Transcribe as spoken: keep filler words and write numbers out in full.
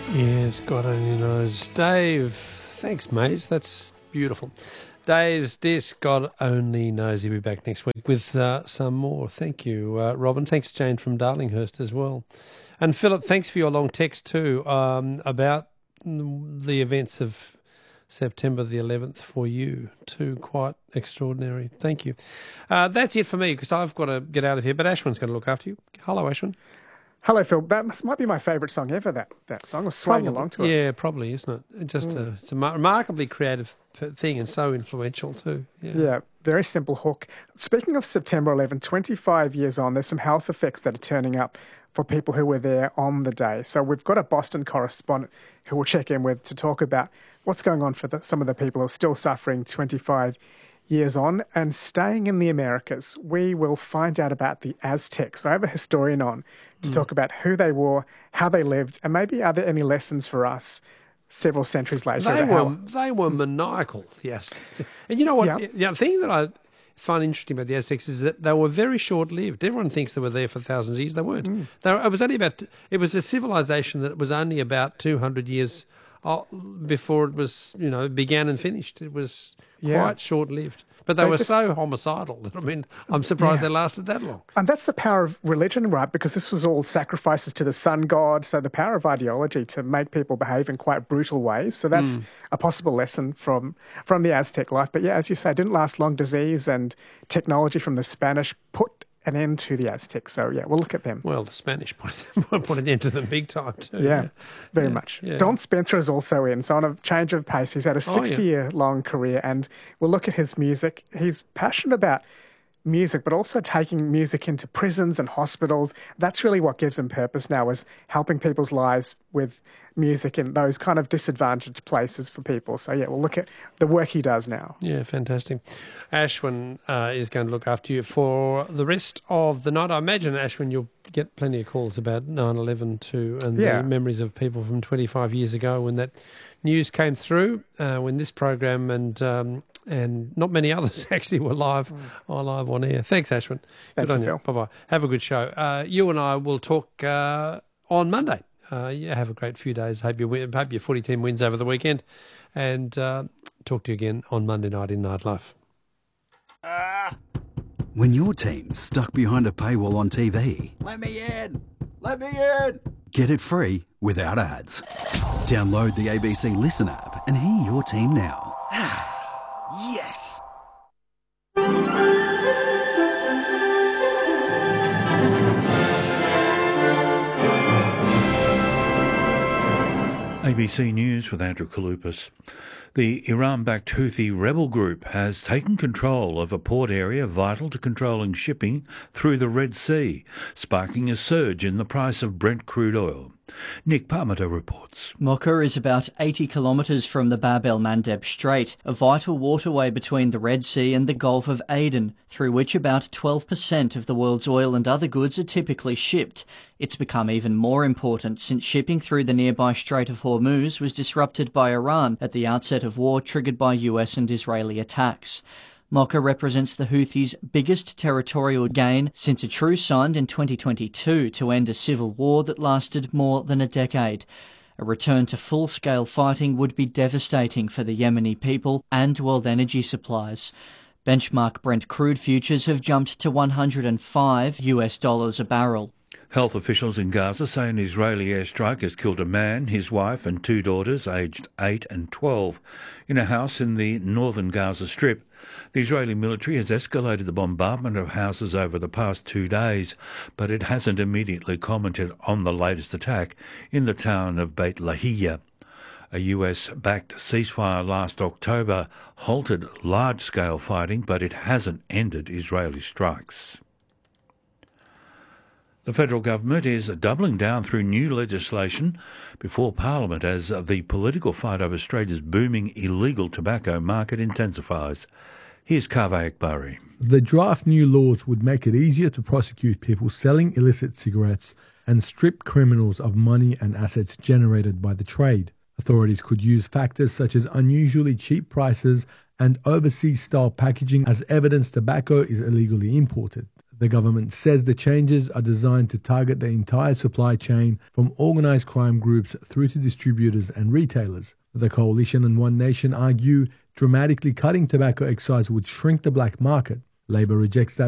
Yes, God only knows. Dave, thanks, mate. That's beautiful. Dave's Disc, God only knows. He'll be back next week with uh, some more. Thank you, uh, Robin. Thanks, Jane from Darlinghurst as well. And Philip, thanks for your long text too um, about the events of September the eleventh for you too. Quite extraordinary. Thank you. Uh, that's it for me because I've got to get out of here, but Ashwin's going to look after you. Hello, Ashwin. Hello, Phil. That must, might be my favourite song ever, that, that song. I was swaying Probably, along to it. Yeah, probably, isn't it? Just mm. a, it's a remarkably creative thing and so influential too. Yeah. yeah, very simple hook. Speaking of September eleventh, twenty-five years on, there's some health effects that are turning up for people who were there on the day. So we've got a Boston correspondent who we'll check in with to talk about what's going on for the, some of the people who are still suffering twenty-five years on and staying in the Americas. We will find out about the Aztecs. I have a historian on to mm. talk about who they were, how they lived, and maybe are there any lessons for us several centuries later? They were how... they were maniacal, the Aztecs. And you know what? Yep. The thing that I find interesting about the Aztecs is that they were very short-lived. Everyone thinks they were there for thousands of years. They weren't. Mm. They were, it was only about. It was a civilization that was only about two hundred years before it was, you know, began and finished. It was yeah. quite short-lived. But they, they were just, so homicidal that, I mean, I'm surprised yeah. they lasted that long. And that's the power of religion, right? Because this was all sacrifices to the sun god. So the power of ideology to make people behave in quite brutal ways. So that's mm. a possible lesson from, from the Aztec life. But yeah, as you say, it didn't last long. Disease and technology from the Spanish put an end to the Aztecs. So yeah, we'll look at them. Well, the Spanish put, put an end to them big time too. Yeah, yeah. very yeah. much. Yeah. Don Spencer is also in. So on a change of pace, he's had a sixty-year-long oh, yeah. career, and we'll look at his music. He's passionate about music, but also taking music into prisons and hospitals. That's really what gives him purpose now, is helping people's lives with music in those kind of disadvantaged places for people. So yeah, we'll look at the work he does now. Yeah, fantastic. Ashwin uh, is going to look after you for the rest of the night. I imagine, Ashwin, you'll get plenty of calls about nine eleven too, and yeah. the memories of people from twenty-five years ago when that news came through, uh, when this program and um, and not many others actually were live, mm. are live on air. Thanks, Ashwin. Thank good on you, you. Bye-bye. Have a good show. Uh, you and I will talk uh, on Monday. Uh, yeah, have a great few days. Hope, you win, hope your footy team wins over the weekend. And uh, talk to you again on Monday night in Nightlife. Ah. When your team's stuck behind a paywall on T V. Let me in! Let me in! Get it free without ads. Download the A B C Listen app and hear your team now. Yes! A B C News with Andrew Kaloupas. The Iran-backed Houthi rebel group has taken control of a port area vital to controlling shipping through the Red Sea, sparking a surge in the price of Brent crude oil. Nick Parmenter reports. Mocha is about eighty kilometres from the Bab el-Mandeb Strait, a vital waterway between the Red Sea and the Gulf of Aden, through which about twelve percent of the world's oil and other goods are typically shipped. It's become even more important since shipping through the nearby Strait of Hormuz was disrupted by Iran at the outset of war triggered by U S and Israeli attacks. Mocha represents the Houthis' biggest territorial gain since a truce signed in twenty twenty-two to end a civil war that lasted more than a decade. A return to full-scale fighting would be devastating for the Yemeni people and world energy supplies. Benchmark Brent crude futures have jumped to one hundred five US dollars a barrel. Health officials in Gaza say an Israeli airstrike has killed a man, his wife and two daughters, aged eight and twelve, in a house in the northern Gaza Strip. The Israeli military has escalated the bombardment of houses over the past two days, but it hasn't immediately commented on the latest attack in the town of Beit Lahia. A U S-backed ceasefire last October halted large-scale fighting, but it hasn't ended Israeli strikes. The federal government is doubling down through new legislation before Parliament as the political fight over Australia's booming illegal tobacco market intensifies. Here's Kaveh Akbari. The draft new laws would make it easier to prosecute people selling illicit cigarettes and strip criminals of money and assets generated by the trade. Authorities could use factors such as unusually cheap prices and overseas-style packaging as evidence tobacco is illegally imported. The government says the changes are designed to target the entire supply chain from organised crime groups through to distributors and retailers. The Coalition and One Nation argue dramatically cutting tobacco excise would shrink the black market. Labor rejects that